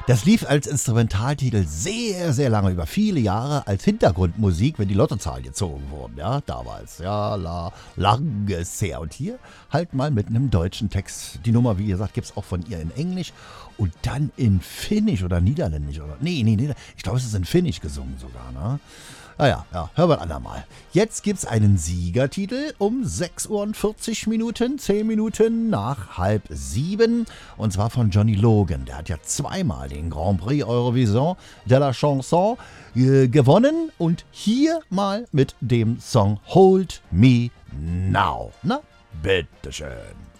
Das lief als Instrumentaltitel sehr, sehr lange, über viele Jahre als Hintergrundmusik, wenn die Lottozahlen gezogen wurden, ja, damals. Ja, langes her. Und hier halt mal mit einem deutschen Text. Die Nummer, wie gesagt, gibt es auch von ihr in Englisch und dann in Finnisch oder Niederländisch. Oder, nee, ich glaube, es ist in Finnisch gesungen sogar, ne? Ja, hören wir andermal. Jetzt gibt's einen Siegertitel um 6:40 Uhr, 10 Minuten nach 6:30. Und zwar von Johnny Logan. Der hat ja zweimal den Grand Prix Eurovision de la Chanson gewonnen. Und hier mal mit dem Song Hold Me Now. Na, bitteschön.